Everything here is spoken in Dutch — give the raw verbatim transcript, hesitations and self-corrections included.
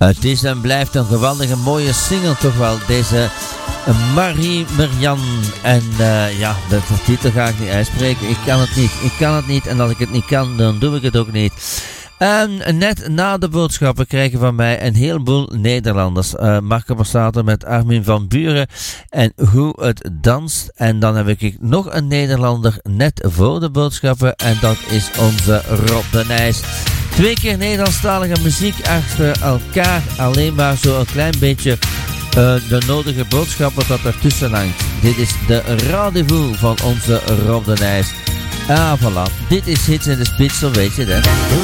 Het is en blijft een geweldige mooie single toch wel, deze Marie Marian. En uh, ja, de, de titel ga ik niet uitspreken. Ik kan het niet, ik kan het niet. En als ik het niet kan, dan doe ik het ook niet. En net na de boodschappen krijgen van mij een heleboel Nederlanders. Uh, Marco Borsato met Armin van Buuren en Hoe het danst. En dan heb ik nog een Nederlander net voor de boodschappen. En dat is onze Rob de Nijs. Twee keer Nederlandstalige muziek achter elkaar. Alleen maar zo een klein beetje uh, de nodige boodschappen dat ertussen hangt. Dit is de rendezvous van onze Rob de Nijs. Ah, voilà. Dit is Hits in de Spits, zo weet je dat.